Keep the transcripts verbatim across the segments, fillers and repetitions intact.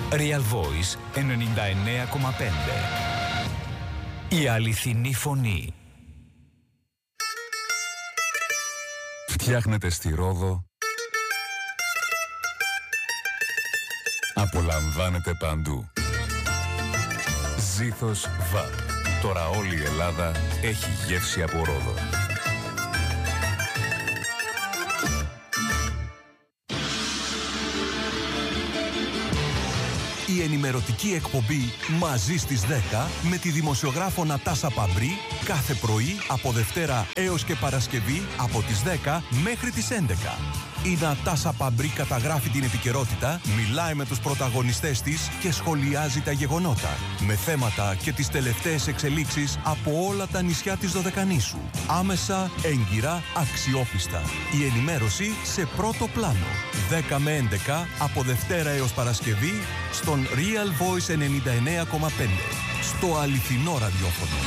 Real Voice ενενήντα εννέα κόμμα πέντε. Η αληθινή φωνή. Φτιάχνετε στη Ρόδο. Απολαμβάνετε παντού. Ζήθος Βαπ. Τώρα όλη η Ελλάδα έχει γεύση από Ρόδο. Η ενημερωτική εκπομπή «Μαζί στις δέκα» με τη δημοσιογράφο Νατάσα Παμπρή κάθε πρωί από Δευτέρα έως και Παρασκευή από τις δέκα μέχρι τις έντεκα. Η Νατάσα Παμπρή καταγράφει την επικαιρότητα, μιλάει με τους πρωταγωνιστές της και σχολιάζει τα γεγονότα με θέματα και τις τελευταίες εξελίξεις από όλα τα νησιά της Δωδεκανήσου. Άμεσα, έγκυρα, αξιόπιστα. Η ενημέρωση σε πρώτο πλάνο. δέκα με έντεκα από Δευτέρα έως Παρασκευή στον Real Voice ενενήντα εννέα κόμμα πέντε. Στο αληθινό ραδιόφωνο.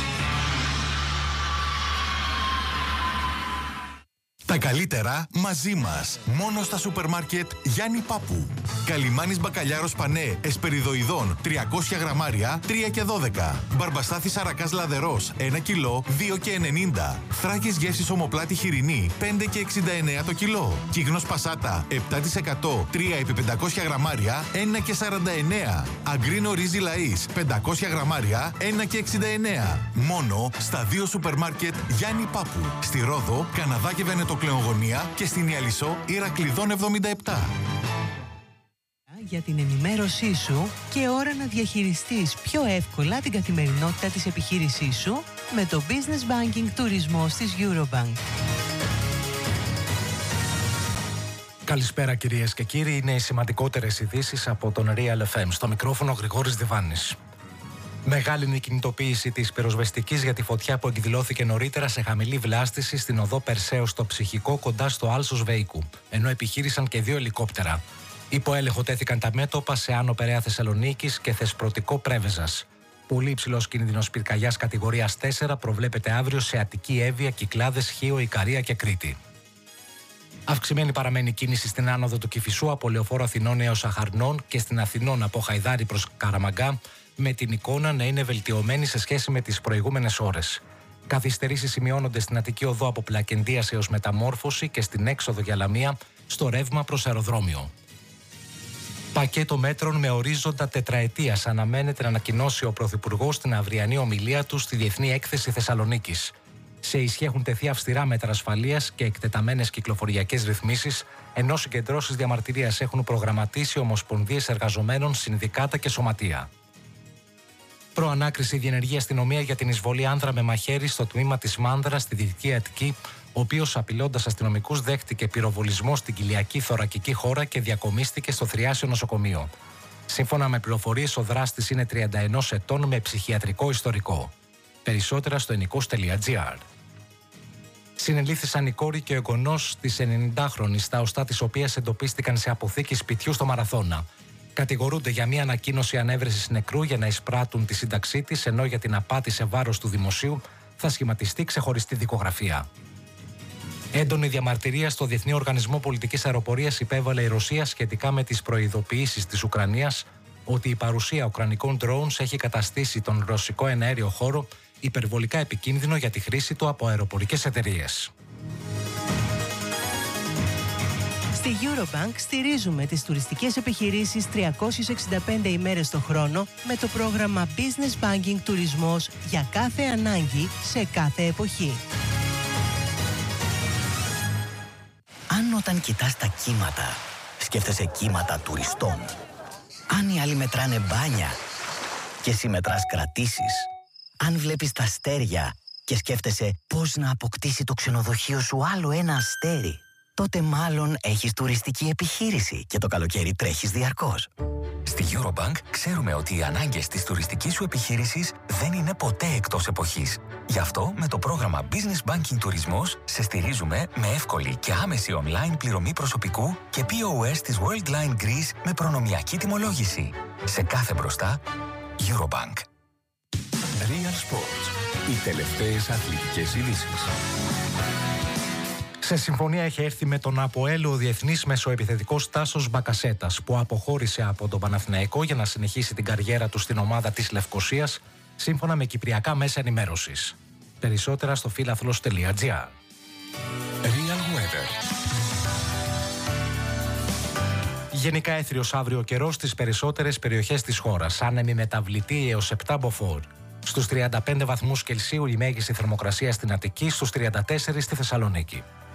Τα καλύτερα μαζί μας. Μόνο στα σούπερ μάρκετ Γιάννη Πάπου. Καλιμάνης μπακαλιάρος πανέ εσπεριδοειδών τριακόσια γραμμάρια τρία και δώδεκα. Μπαρμπαστάθης αρακάς λαδερός ένα κιλό δύο και ενενήντα. Θράκες γεύσης ομοπλάτη χοιρινή πέντε και εξήντα εννέα το κιλό. Κύγνος πασάτα επτά τοις εκατό τρία επί πεντακόσια γραμμάρια ένα και σαράντα εννέα. Αγκρίνο ρύζι λαΐς πεντακόσια γραμμάρια ένα και εξήντα εννέα. Μόνο στα δύο σούπερ μάρκετ Γιάννη Πάπου. Στη Ρόδο, Καναδά και Βενετοκλεογωνία και στην Ιαλισσό Ηρακλειδών εβδομήντα επτά. Για την ενημέρωσή σου και ώρα να διαχειριστείς πιο εύκολα την καθημερινότητα της επιχείρησής σου με το Business Banking Τουρισμός της Eurobank. Καλησπέρα κυρίες και κύριοι, είναι οι σημαντικότερες ειδήσεις από τον Real εφ εμ. Στο μικρόφωνο Γρηγόρης Διβάνης. Μεγάλη είναι η κινητοποίηση της πυροσβεστικής για τη φωτιά που εκδηλώθηκε νωρίτερα σε χαμηλή βλάστηση στην οδό Περσέως στο Ψυχικό κοντά στο Άλσος Βέικου, ενώ επιχείρησαν και δύο ελικόπτερα. Υπό έλεγχο τέθηκαν τα μέτωπα σε Άνω Περαία Θεσσαλονίκης και Θεσπρωτικό Πρέβεζας. Πολύ υψηλός κίνδυνος πυρκαγιάς κατηγορίας τέσσερα προβλέπεται αύριο σε Αττική, Εύβοια, Κυκλάδες, Χίο, Ικαρία και Κρήτη. Αυξημένη παραμένει κίνηση στην άνοδο του Κηφισού από Λεωφόρο Αθηνών έως Αχαρνών και στην Αθηνών από Χαϊδάρη προς Καραμαγκά, με την εικόνα να είναι βελτιωμένη σε σχέση με τις προηγούμενες ώρες. Καθυστερήσεις σημειώνονται στην Αττική Οδό από Πλακεντίας έως Μεταμόρφωση και στην έξοδο για Λαμία στο ρεύμα προς αεροδρόμιο. Πακέτο μέτρων με ορίζοντα τετραετίας αναμένεται να ανακοινώσει ο Πρωθυπουργός στην αυριανή ομιλία του στη Διεθνή Έκθεση Θεσσαλονίκης. Σε ισχύ έχουν τεθεί αυστηρά μέτρα ασφαλείας και εκτεταμένες κυκλοφοριακές ρυθμίσεις, ενώ συγκεντρώσεις διαμαρτυρίας έχουν προγραμματίσει ομοσπονδίες εργαζομένων, συνδικάτα και σωματεία. Προανάκριση διενεργεί η αστυνομία για την εισβολή άνδρα με μαχαίρι στο τμήμα της Μάνδρας στη Δυτική Αττική, ο οποίος απειλώντας αστυνομικούς δέχτηκε πυροβολισμό στην κοιλιακή θωρακική χώρα και διακομίστηκε στο Θριάσιο νοσοκομείο. Σύμφωνα με πληροφορίες, ο δράστης είναι τριάντα ενός ετών με ψυχιατρικό ιστορικό. Περισσότερα στο ενικός τελεία τζι άρ. Συνελήφθησαν η κόρη και ο εγγονός της ενενηντάχρονης, τα οστά της οποίας εντοπίστηκαν σε αποθήκη σπιτιού στο Μαραθώνα. Κατηγορούνται για μια ανακοίνωση ανέβρεσης νεκρού για να εισπράττουν τη σύνταξή της, ενώ για την απάτη σε βάρος του δημοσίου θα σχηματιστεί ξεχωριστή δικογραφία. Έντονη διαμαρτυρία στο Διεθνή Οργανισμό Πολιτικής Αεροπορίας υπέβαλε η Ρωσία σχετικά με τις προειδοποιήσεις της Ουκρανίας ότι η παρουσία ουκρανικών drones έχει καταστήσει τον ρωσικό εναέριο χώρο υπερβολικά επικίνδυνο για τη χρήση του από αεροπορικές εταιρείες. Στη Eurobank στηρίζουμε τις τουριστικές επιχειρήσεις τριακόσιες εξήντα πέντε ημέρες το χρόνο με το πρόγραμμα Business Banking Τουρισμός για κάθε ανάγκη σε κάθε εποχή. Αν όταν κοιτάς τα κύματα, σκέφτεσαι κύματα τουριστών. Αν οι άλλοι μετράνε μπάνια και εσύ μετράς κρατήσεις. Αν βλέπεις τα αστέρια και σκέφτεσαι πώς να αποκτήσει το ξενοδοχείο σου άλλο ένα αστέρι, τότε μάλλον έχεις τουριστική επιχείρηση και το καλοκαίρι τρέχεις διαρκώς. Στη Eurobank ξέρουμε ότι οι ανάγκες της τουριστικής σου επιχείρησης δεν είναι ποτέ εκτός εποχής. Γι' αυτό με το πρόγραμμα Business Banking Τουρισμός σε στηρίζουμε με εύκολη και άμεση online πληρωμή προσωπικού και πι ο ες της Worldline Greece με προνομιακή τιμολόγηση. Σε κάθε μπροστά, Eurobank. Real Sports. Οι τελευταίες αθλητικές ειδήσεις. Σε συμφωνία έχει έρθει με τον ΑΠΟΕΛ ο διεθνής μεσοεπιθετικός Τάσος Μπακασέτας, που αποχώρησε από τον Παναθηναϊκό για να συνεχίσει την καριέρα του στην ομάδα της Λευκωσίας, σύμφωνα με κυπριακά μέσα ενημέρωσης. Περισσότερα στο φίλαθλος τελεία τζι άρ. Real Weather. Γενικά έθριος αύριο καιρός στις περισσότερες περιοχές της χώρας. Άνεμη μεταβλητή έως επτά μποφόρ. Στους τριάντα πέντε βαθμούς Κελσίου η μέγιστη θερμοκρασία στην Αττική, στους τριάντα τέσσερα στη Θεσσαλονίκη.